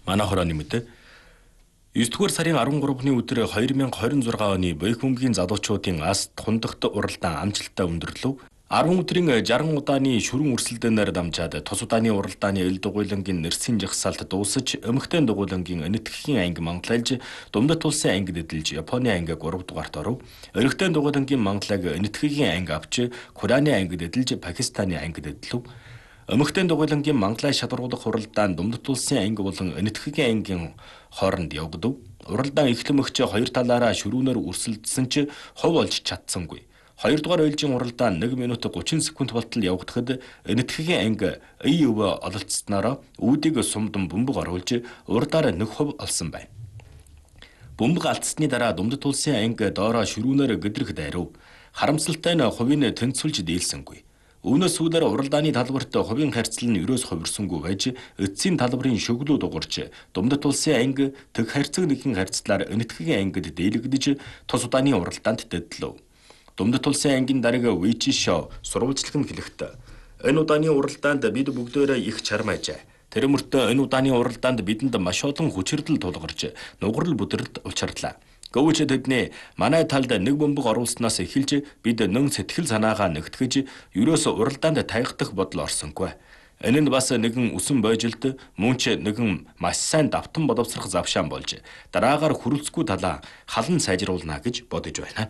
Манай хорооны мэдээ 9-р сарын 13-ны өдөр 2026 оны Боёк бөмбөгийн залуучуудын Аст хундагт уралдаан амжилттай өндөрлөв. 10 өдрийн 60 удааны шүрэн өрсөлдөөнөөр дамжаад тус удааны уралдааны эл дугуйлангийн нэрсийн жагсаалт дуусаж эмэгтэй дугуйлангийн энэтхэгийн анги Монголайлж Думдат улсын ангид эдэлж Японы анги 3 дугаарт оров. Эрэгтэй дугуйлангийн Монголыг энэтхэгийн анги авч Кореаны ангид эдэлж Пакистаны ангид эдлэв. Эмэгтэй дугуйлангийн Монголыг шалгаруулах уралдаан Думдат улсын анги болон энэтхэгийн ангийн хооронд явагдав. Уралдаан эхлэмэгч хоёр талаараа шүрүүнээр өрсөлдсөн ч хов олж чадсангүй. 2 дугаар ээлжийн уралдаан 1 минут 30 секунд болтол явагдахад энэтхэгийн анги ИВ ололцсноор үүдийг сумдан бөмбөг оруулж урдаар нэг хов олсон байна. Бөмбөг алдсны дараа Думдат улсын анги доороо шүрүүнээр гэдрэх дайрав. Харамсалтай нь хувийн тэнцвэлж дийлсэнгүй. Үүнээс сүүлээр уралдааны талбарт хувийн харьцал нь ерөөс хувирсангүй байж эцсийн талбарын шөглөө дугарч Думдат улсын анги тэг харьцаг нэгэн харьцлаар энэтхэгийн ангид дийлэгдэж тус удааны уралдаанд дэдлэв. Думдат улсын ангийн дарга Вичишо сурвалжлах нь хэлэхдээ энэ удааны уралдаанд бид бүгдээрээ их чармайжээ. Тэр мөртөө энэ удааны уралдаанд бидэнд маш олон хүчирдэл тулгарч нугарал бүдэрэлд учрлаа. Гэвч тэдний манай талд нэг бөмбөг оруулснаас эхэлж бид нэн сэтгэл санаагаа нэгтгэж ерөөс уралдаанд таягдах бодол орсонгүй. Энэ нь бас нэгэн үсэн бойжилт мөн ч нэгэн маш сайн давтан боловсрох завшаан болж дараагаар хүрэлцгүй талаа халан сайжруулна гэж бодож байна.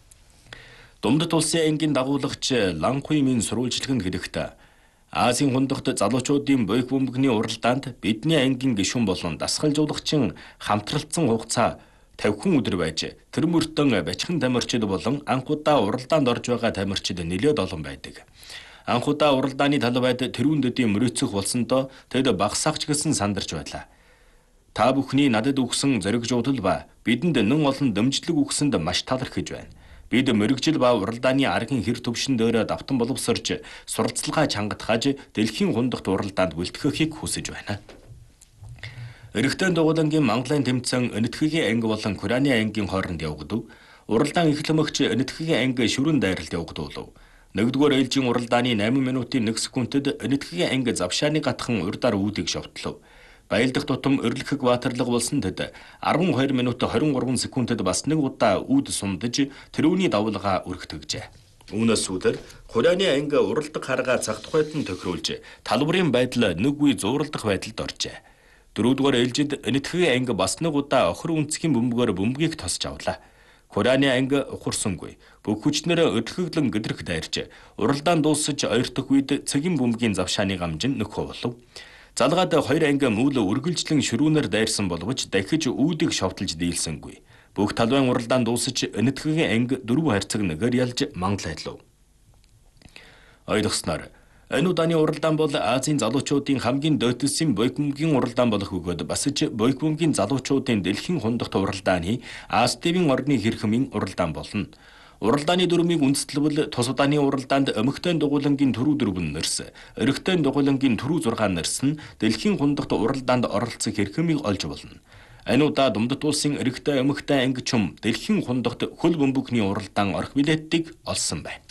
Думдат улсын ангийн дагуулагч Ланхуймын сурвалжлах нь хэлэхдээ Азийн хундагт залуучуудын Боёк бөмбөгний уралдаанд бидний ангийн гишүүн болон дасгалжуулагчин хамтралцсан хугацаа 50 өдөр байж тэр мөртөө бачхан тамирчид болон анх удаа уралдаанд орж байгаа тамирчид нэлээд олон байдаг. Анх удаа уралдааны талбайд тэрүүн дэдийн мөрөөцөх болсондоо тэд багсаагч гэсэн сандарч байлаа. Та бүхний надад өгсөн зоригжуудал ба бидэнд нэн олон дэмжлэг өгсөнд маш талархаж байна. Бид мөрөгжил ба уралдааны аргын хэр төвшин дээр давтан боловсрч суралцлагаа чангатгаж дэлхийн хундагт уралдаанд бэлтгэхийг хүсэж байна. Эрэгтэй дугуйлангийн Монголын тэмцээн энэтхэгийн анги болон Кореаны ангийн хооронд явагдав. Уралдаан эхлэмэгч энэтхэгийн анги шүрэн дайралд явагдуулав. 1-р ээлжийн уралдааны 8 минутын 1 секундэд энэтхэгийн анги завшааны гатхан урдаар үүдийг шовтлов. Баялдах тутам өрлөхөг баатарлаг болсон тэд 12 минут 23 секундэд бас нэг удаа үүд сумдаж тэрүүний давлгаа өргөтгөжээ. Үүнээс сүүлээр Кореаны анги уралдах харгаа цаг тухайд нь тохируулж талбарын байдал нэг үе зууралдах байдалд оржээ. 4-р ээлжид энэтхэгийн анги бас нэг удаа охир үнцгийн бөмбөгөөр бөмбөгийг тосч авлаа. Кореаны анги ухарсангүй. Бүх хүчнээр өдөрхөглөн гэдрэх дайрч уралдаан дуусаж ойртох үед цэгийн бөмбөгийн завшааны гамжин нөхөө болов. Залгаад хоёр анги мөн үргэлжлэн ширүүнээр дайрсан боловч дахиж үүдийг шовтолж дийлсэнгүй. Бүх талбайн уралдаан дуусаж энэтхэгийн анги 4 харьцаг нэгээр ялж Монгол айлав. Ойлгосноор энэ удааны уралдаан бол Азийн залуучуудын хамгийн дойдсон Боёк бөмбөгийн уралдаан болох бөгөөд бас ч Боёк бөмбөгийн залуучуудын дэлхийн хундагт уралдааны Астивын орны хэрхмийн уралдаан болно. Уралдааны дүрмийг үндэслэвэл тус удааны уралдаанд эмэгтэй дугуйлангийн түрүү 4 нэрс, эрэгтэй дугуйлангийн түрүү 6 нэрс нь дэлхийн хундагт уралдаанд оролцох хэрхмийг олж болно. Энэ удаа Думдат улсын эрэгтэй эмэгтэй ангичм дэлхийн хундагт хөл бөмбөгний уралдаан орох билетийг олсон байна.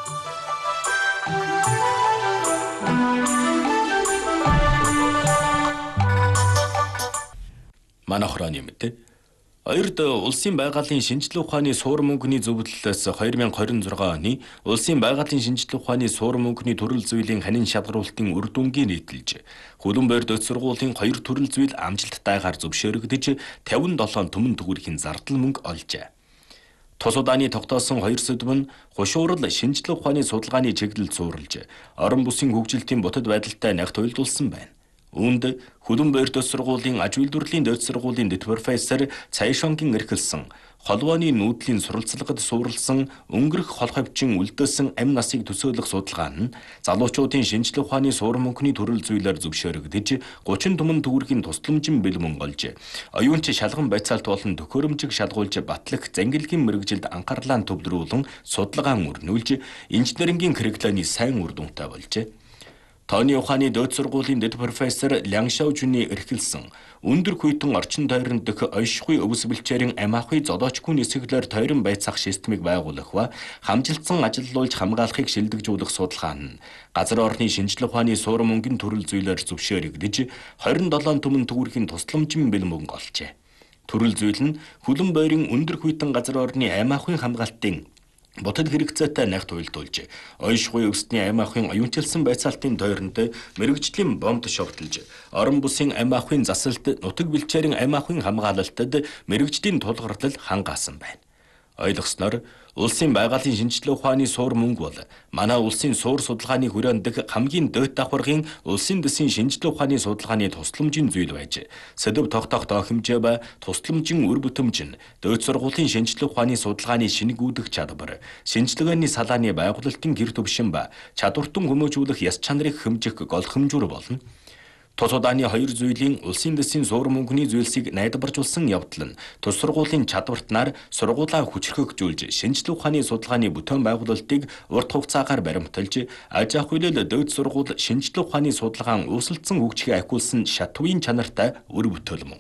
Манай хорооны мэдээ Хоёрд улсын байгалийн шинжилгээ ухааны суур мөнгөний зөвлөлөөс 2026 оны улсын байгалийн шинжилгээ ухааны суур мөнгөний төрөл зүйлийн ханин шалгаруулалтын үр дүнгийн нийтэлж Хөлбөмбөр дэд сургуулийн 2 төрөл зүйл амжилттайгаар зөвшөөрөгдөж 57 түмэн төгрөгийн зардал мөнгө олжээ. Тус удааны тогтоосон 2 сэдв нь хушуурал шинжилгээ ухааны судалгааны чиглэлд суурилж орон бүсийн хөгжилтийн бутад байдалтай нягт уялдуулсан байна. Үүнд Хөлбөмбөр дэд сургуулийн аж үйлдвэрлэлийн дэд сургуулийн дэд профессор Цайшонгийн эрхэлсэн холбооны нүүдлийн суралцлагад суурилсан өнгөрөх хол хавчин үлдээсэн амь насыг төсөөлөх судалгаа нь залуучуудын шинжилгээ ухааны суур мөнгөний төрөл зүйлээр зөвшөөрөгдөж 30 түмэн төгрөгийн тусламжин бэлмэн олж оюунч шалган байцаалт болон төхөөрөмжийг шалгуулж батлах зангилгийн мэрэгжилд анхаарлаа төвлөрүүлэн судалгаа өрнүүлж инженерингийн хэрэглээний сайн үр дүнтэй болжээ. Тооны ухааны дээд сургуулийн дэд профессор Лян Шаожүний эрхэлсэн өндөр хүйтэн орчин тойрон дэх ойшгүй өвс бэлчээрийн амиахуй зодоочгүй нисэглэр тойрон байцаах системийг байгуулах ба хамжилтсан ажилуулж хамгаалахыг шилдэгжүүлэх судалгаа нь газар орны шинжлэх ухааны суурин мөнгөний төрөл зүйлээр зөвшөөрөгдөж 27 түмэн төгрөгийн тусламжийн бэлэн мөнгө олжээ. Төрөл зүйл нь хөлөн бойрын өндөр хүйтэн газар орны амиахуйн хамгаалтын Ботод хэрэгцээтэй нягт уйлдуулж, ойшгүй өвсдний амиахуйн оюунчилсан байцаалтын тойронд мэрэгжлийн бомбд шогтолж, орон бусын амиахуйн засалт, нутаг бэлчээрийн амиахуйн хамгаалалтад мэрэгжлийн тулгуурлал хангаасан байна. Ойлгосноор улсын байгалийн шинжилгээ ухааны суур мөнгө бол манай улсын суур судалгааны хүрээнд дэх хамгийн дээд давхаргын улсын дэсийн шинжилгээ ухааны судалгааны тусламжийн зүйл байж, сэдэв тогтоох доо хэмжээ ба тусламжийн үр бүтэмж нь дээд сургуулийн шинжилгээ ухааны судалгааны шингүүдэх чадвар, шинжилгээний салааны байгуулалтын гэр түвшин ба чадвартан хүмүүжүүлэх яс чанарыг хэмжих гол хэмжүүр болно. Тус удааны хоёр зүйлийн улсын дэсийн суур мөнгөний зүйлсийг найдваржуулсан явдал нь тус сургуулийн чадвартнаар сургуулаа хүчрхэгжүүлж, шинжилгээ ухааны судалгааны бүтээн байгуулалтыг урт хугацаагаар баримталж, аж ахуй хөлөл дээд сургууль шинжилгээ ухааны судалгаан үүсэлцэн хөгжихийг ахиулсан шатвын чанартай үр бүтээл мөн.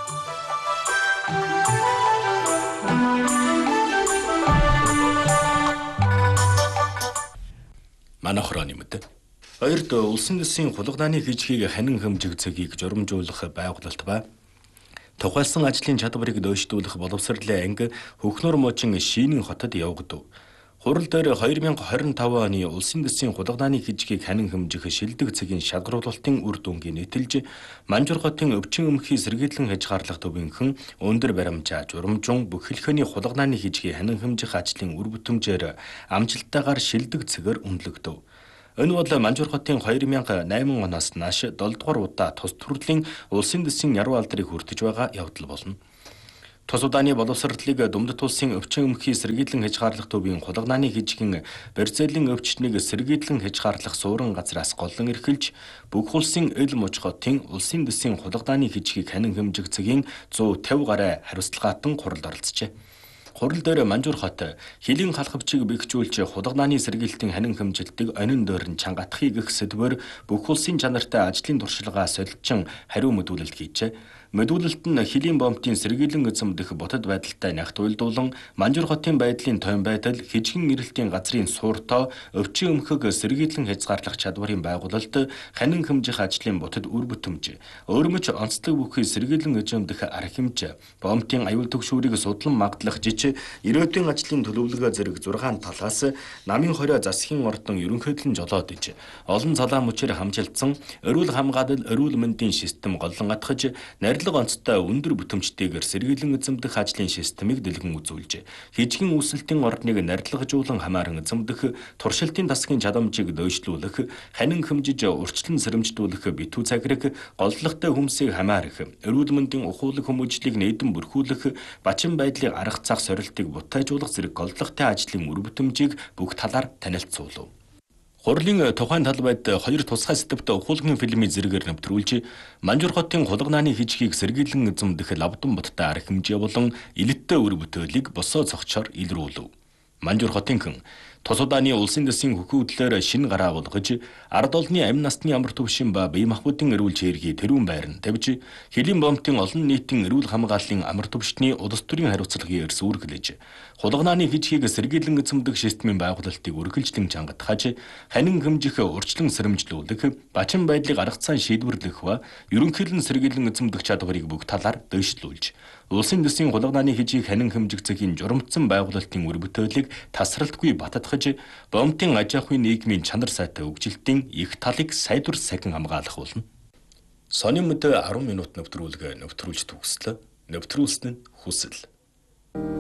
Манай хорооны мэд. Хоёрд улсын дэсийн хулгайлааны хижгийг ханин хэмжих цэгийг журамжуулах байгуулалт ба тухайлсан ажлын чадварыг дөйшдүүлэх боловсролын анги Хөхнөр мужийн Шийнэн хотод явагдав. Хурал дээр 2025 оны улсын дэсийн хулгайлааны хижгийг ханин хэмжих шилдэг цэгийн шалгаруулалтын үр дүнгийн нийтэлж Манжуур хотын өвчин өмхий сэргийлэн хязгаарлах төвийнхэн өндөр баримжаа журамжун бүх хэлхээний хулгайлааны хижгийг ханин хэмжих ажлын үр бүтэмжээр амжилттайгаар шилдэг цэгээр үнэлэгдэв. Энэ бол Манжуур хотын 2008 оноос нааш 7 дугаар удаа тус төрлийн улсын дэсийн яруу алдрыг хүртэж байгаа явдал болно. Тус удааны боловсролыг Дүмдэт улсын өвчин өмхий сэргийлэн хязгаарлах төвийн хулгайлааны хижгийн Барзелийн өвчтнийг сэргийлэн хязгаарлах суурин газраас голлон эрхэлж, бүх улсын эл муж хотын улсын дэсийн хулгайлааны хижгийг ханин хэмжих цэгийн 150 гаруй хариуцлагаатан хуралд оролцжээ. Хурал дээр Манжуур хот хилийн халхавчийг бэхжүүлж хулгайлааны сэргийлтийн ханин хэмжилтийг онин дөрн чангатахыг гэх сэдвээр бүх улсын чанартай ажлын туршилгаа солилцсон хариу мэдүүлэлт хийжээ. Мэдүүлэлт нь хилийн бомбын сэргийлэн эзэмдэх ботод байдалтай нягт уйлдуулан Манжуур хотын байдлын тойм байдал, хижгийн эрэлтийн газрын сууртоо, өвчин өмхөг сэргийлэн хязгаарлах чадварын байгуулалт, ханин хэмжих ажлын ботод үр бүтэмж, өөрмөч онцлог бүхий сэргийлэн эзэмдэх арга хэмжээ, бомбын аюул төгшүүрийг судлан магадлах жиж, ирээдүйн ажлын төлөвлөгөө зэрэг 6 талаас намын хорио засгийн ордон ерөнхийдөө жолоод иж, олон цалаа мөчээр хамжилтсан эрүүл хамгаалал, эрүүл мэндийн систем голлон атгаж, онцтой өндөр бүтэмжтэйгээр сэргийлэн эзэмдэх ажлын системийг дэлгэн үзүүлж, хижгийн үүсэлтийн орныг нарилгажуулан хамааран эзэмдэх, туршилтын тасгийн чадамжийг дөйшлүүлэх, ханин хэмжиж урьдчилан сэрэмжлүүлэх битүү цагираг, голдлогтой хүмсийг хамаарах, эрүүл мэндийн ухуулаг хүмүүжлийг нээдэн бүрхүүлэх, бачин байдлыг арга зах сорилтыг бутайжуулах зэрэг голдлогтой ажлын үр бүтэмжийг бүх талаар танилцуулав. Хурлын тухайн талбайд хоёр тусгай сэдвт ухуулгын фильмийн зэрэгээр нэвтрүүлж, Манжуур хотын хулгайлааны хижгийг сэргийлэн эзэмдэх лавдан боттой арга хэмжээ болон илэттэй үр бүтээлийг босоо цогцоор илрүүлв. Манжуур хотынхан тус удааны улсын дэсийн хөхөөдлөөр шинэ гараа болгож, ард олны амь насны амар төвшин ба бие махбодын эрүүл чиргийг тэрүүн байранд тавьж, хилийн бомбын олон нийтийн эрүүл хамгааллын амар төвшний улс төрийн хариуцлагын эрс үүргэлж, хулгайлааны хижгийг сэргийлэн эзэмдэх системийн байгуулалтыг үргэлжлэн чангатгаж, ханин хэмжих урьдчилан сэрэмжлүүлэх, бачин байдлыг арга цаан шийдвэрлэх ба ерөнхийлөн сэргийлэн эзэмдэх чадварыг бүх талаар дэвшлүүлж, улсын дэсийн хулгайлааны хижийг ханин хэмжих цэгийн журамцсан байгуулалтын үр бүтээлийг тасралтгүй бататгаж, бомбын аж ахуй нийгмийн чанар сайтай хөгжилтийн их талыг сайдвар сахин хамгаалах болно. Сонин мэд 10 минут нэвтрүүлж төгслөө. Нэвтрүүлсэн нь хүсэл.